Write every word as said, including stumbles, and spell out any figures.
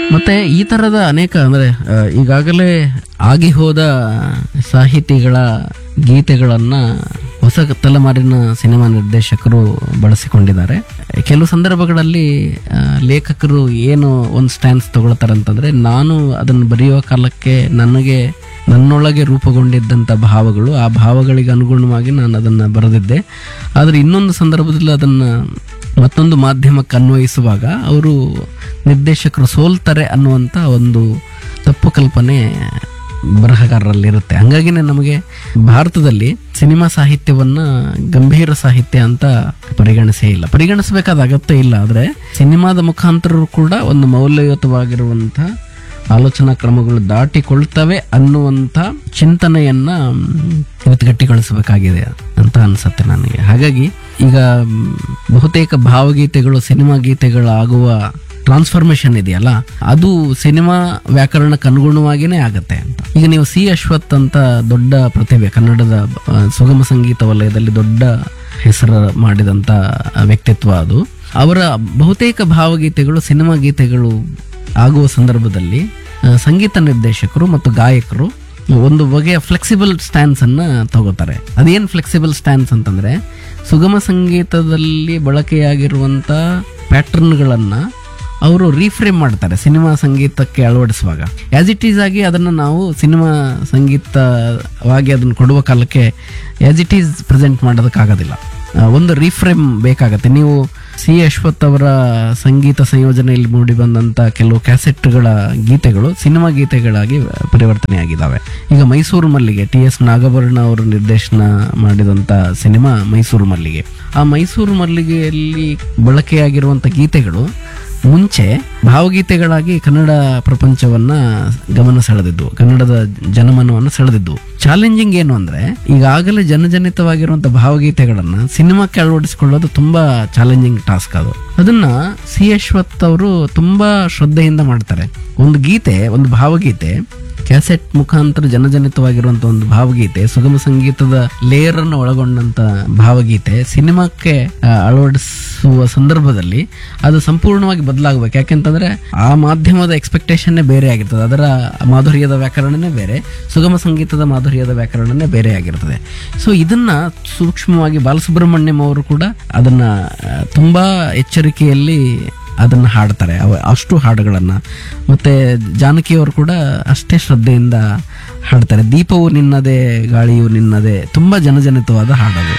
ಮತ್ತೆ ಈ ತರದ ಅನೇಕ ಅಂದ್ರೆ ಆ, ಈಗಾಗಲೇ ಆಗಿ ಹೋದ ಸಾಹಿತಿಗಳ ಗೀತೆಗಳನ್ನ ಹೊಸ ತಲೆಮಾರಿನ ಸಿನಿಮಾ ನಿರ್ದೇಶಕರು ಬಳಸಿಕೊಂಡಿದ್ದಾರೆ. ಕೆಲವು ಸಂದರ್ಭಗಳಲ್ಲಿ ಆ, ಲೇಖಕರು ಏನು ಒಂದು ಸ್ಟ್ಯಾನ್ಸ್ ತಗೊಳ್ತಾರೆ ಅಂತಂದ್ರೆ, ನಾನು ಅದನ್ನು ಬರೆಯುವ ಕಾಲಕ್ಕೆ ನನಗೆ ನನ್ನೊಳಗೆ ರೂಪುಗೊಂಡಿದ್ದಂಥ ಭಾವಗಳು, ಆ ಭಾವಗಳಿಗೆ ಅನುಗುಣವಾಗಿ ನಾನು ಅದನ್ನು ಬರೆದಿದ್ದೆ. ಆದರೆ ಇನ್ನೊಂದು ಸಂದರ್ಭದಲ್ಲಿ ಅದನ್ನು ಮತ್ತೊಂದು ಮಾಧ್ಯಮಕ್ಕೆ ಅನ್ವಯಿಸುವಾಗ ಅವರು ನಿರ್ದೇಶಕರು ಸೋಲ್ತಾರೆ ಅನ್ನುವಂಥ ಒಂದು ತಪ್ಪು ಕಲ್ಪನೆ ಬರಹಗಾರರಲ್ಲಿರುತ್ತೆ. ಹಂಗಾಗಿನೇ ನಮಗೆ ಭಾರತದಲ್ಲಿ ಸಿನಿಮಾ ಸಾಹಿತ್ಯವನ್ನ ಗಂಭೀರ ಸಾಹಿತ್ಯ ಅಂತ ಪರಿಗಣಿಸೇ ಇಲ್ಲ, ಪರಿಗಣಿಸಬೇಕಾದ ಅಗತ್ಯ ಇಲ್ಲ. ಆದರೆ ಸಿನಿಮಾದ ಮುಖಾಂತರ ಕೂಡ ಒಂದು ಮೌಲ್ಯಯುತವಾಗಿರುವಂಥ ಆಲೋಚನಾ ಕ್ರಮಗಳು ದಾಟಿಕೊಳ್ತವೆ ಅನ್ನುವಂಥ ಚಿಂತನೆಯನ್ನ ಇವತ್ತು ಗಟ್ಟಿಗೊಳಿಸಬೇಕಾಗಿದೆ ಅಂತ ಅನ್ಸುತ್ತೆ ನನಗೆ. ಹಾಗಾಗಿ ಈಗ ಬಹುತೇಕ ಭಾವಗೀತೆಗಳು ಸಿನಿಮಾ ಗೀತೆಗಳಾಗುವ ಟ್ರಾನ್ಸ್ಫಾರ್ಮೇಶನ್ ಇದೆಯಲ್ಲ, ಅದು ಸಿನಿಮಾ ವ್ಯಾಕರಣಕ್ಕೆ ಅನುಗುಣವಾಗಿಯೇ ಆಗತ್ತೆ ಅಂತ. ಈಗ ನೀವು ಸಿ ಅಶ್ವಥ್ ಅಂತ ದೊಡ್ಡ ಪ್ರತಿಭೆ, ಕನ್ನಡದ ಆ, ಸುಗಮ ಸಂಗೀತ ವಲಯದಲ್ಲಿ ದೊಡ್ಡ ಹೆಸರು ಮಾಡಿದಂಥ ವ್ಯಕ್ತಿತ್ವ ಅದು. ಅವರ ಬಹುತೇಕ ಭಾವಗೀತೆಗಳು ಸಿನಿಮಾ ಗೀತೆಗಳು ಆಗುವ ಸಂದರ್ಭದಲ್ಲಿ ಆ, ಸಂಗೀತ ನಿರ್ದೇಶಕರು ಮತ್ತು ಗಾಯಕರು ಒಂದು ಬಗೆಯ ಫ್ಲೆಕ್ಸಿಬಲ್ ಸ್ಟ್ಯಾನ್ಸ್ ಅನ್ನ ತಗೋತಾರೆ. ಅದೇನು ಫ್ಲೆಕ್ಸಿಬಲ್ ಸ್ಟ್ಯಾನ್ಸ್ ಅಂತಂದ್ರೆ, ಸುಗಮ ಸಂಗೀತದಲ್ಲಿ ಬಳಕೆಯಾಗಿರುವಂತ ಪ್ಯಾಟರ್ನ್ಗಳನ್ನ ಅವರು ರೀಫ್ರೇಮ್ ಮಾಡ್ತಾರೆ ಸಿನಿಮಾ ಸಂಗೀತಕ್ಕೆ ಅಳವಡಿಸುವಾಗ. ಆಸ್ ಇಟ್ ಈಸ್ ಆಗಿ ಅದನ್ನು ನಾವು ಸಿನಿಮಾ ಸಂಗೀತವಾಗಿ ಅದನ್ನು ಕೊಡುವ ಕಾಲಕ್ಕೆ ಆಸ್ ಇಟ್ ಈಸ್ ಪ್ರೆಸೆಂಟ್ ಮಾಡೋದಕ್ಕಾಗೋದಿಲ್ಲ, ಒಂದು ರೀಫ್ರೇಮ್ ಬೇಕಾಗತ್ತೆ. ನೀವು ಸಿ ಅಶ್ವಥ್ ಅವರ ಸಂಗೀತ ಸಂಯೋಜನೆಯಲ್ಲಿ ಮೂಡಿ ಬಂದಂಥ ಕೆಲವು ಕ್ಯಾಸೆಟ್ಗಳ ಗೀತೆಗಳು ಸಿನಿಮಾ ಗೀತೆಗಳಾಗಿ ಪರಿವರ್ತನೆ ಆಗಿದ್ದಾವೆ. ಈಗ ಮೈಸೂರು ಮಲ್ಲಿಗೆ, ಟಿ ಎಸ್ ನಾಗಭರಣ ಅವರು ನಿರ್ದೇಶನ ಮಾಡಿದಂಥ ಸಿನಿಮಾ ಮೈಸೂರು ಮಲ್ಲಿಗೆ. ಆ ಮೈಸೂರು ಮಲ್ಲಿಗೆಯಲ್ಲಿ ಬಳಕೆಯಾಗಿರುವಂಥ ಗೀತೆಗಳು ಮುಂಚೆ ಭಾವಗೀತೆಗಳಾಗಿ ಕನ್ನಡ ಪ್ರಪಂಚವನ್ನ ಗಮನ ಸೆಳೆದಿದ್ದು, ಕನ್ನಡದ ಜನಮನವನ್ನು ಸೆಳೆದಿದ್ದು. ಚಾಲೆಂಜಿಂಗ್ ಏನು ಅಂದ್ರೆ, ಈಗಾಗಲೇ ಜನಜನಿತವಾಗಿರುವಂತಹ ಭಾವಗೀತೆಗಳನ್ನ ಸಿನಿಮಾಕ್ಕೆ ಅಳವಡಿಸಿಕೊಳ್ಳೋದು ತುಂಬಾ ಚಾಲೆಂಜಿಂಗ್ ಟಾಸ್ಕ್. ಅದು ಅದನ್ನ ಸಿ ಅಶ್ವಥ್ ಅವರು ತುಂಬಾ ಶ್ರದ್ಧೆಯಿಂದ ಮಾಡ್ತಾರೆ. ಒಂದು ಗೀತೆ, ಒಂದು ಭಾವಗೀತೆ ಕ್ಯಾಸೆಟ್ ಮುಖಾಂತರ ಜನಜನಿತವಾಗಿರುವಂತಹ ಒಂದು ಭಾವಗೀತೆ, ಸುಗಮ ಸಂಗೀತದ ಲೇಯರ್ ಅನ್ನು ಒಳಗೊಂಡಂತ ಭಾವಗೀತೆ ಸಿನಿಮಾಕ್ಕೆ ಆ, ಅಳವಡಿಸುವ ಸಂದರ್ಭದಲ್ಲಿ ಅದು ಸಂಪೂರ್ಣವಾಗಿ ಬದಲಾಗಬೇಕು. ಯಾಕೆಂತಂದ್ರೆ ಆ ಮಾಧ್ಯಮದ ಎಕ್ಸ್ಪೆಕ್ಟೇಷನ್ನೇ ಬೇರೆ ಆಗಿರ್ತದೆ, ಅದರ ಮಾಧುರ್ಯದ ವ್ಯಾಕರಣನೇ ಬೇರೆ, ಸುಗಮ ಸಂಗೀತದ ಮಾಧುರ್ಯದ ವ್ಯಾಕರಣನೇ ಬೇರೆ ಆಗಿರ್ತದೆ. ಸೊ ಇದನ್ನ ಸೂಕ್ಷ್ಮವಾಗಿ ಬಾಲಸುಬ್ರಹ್ಮಣ್ಯಂ ಅವರು ಕೂಡ ಅದನ್ನ ಆ, ತುಂಬಾ ಎಚ್ಚರಿಕೆಯಲ್ಲಿ ಅದನ್ನು ಹಾಡ್ತಾರೆ, ಅವ ಅಷ್ಟು ಹಾಡುಗಳನ್ನು. ಮತ್ತು ಜಾನಕಿಯವರು ಕೂಡ ಅಷ್ಟೇ ಶ್ರದ್ಧೆಯಿಂದ ಹಾಡ್ತಾರೆ. ದೀಪವು ನಿನ್ನದೇ ಗಾಳಿಯು ನಿನ್ನದೇ, ತುಂಬ ಜನಜನಿತವಾದ ಹಾಡದು.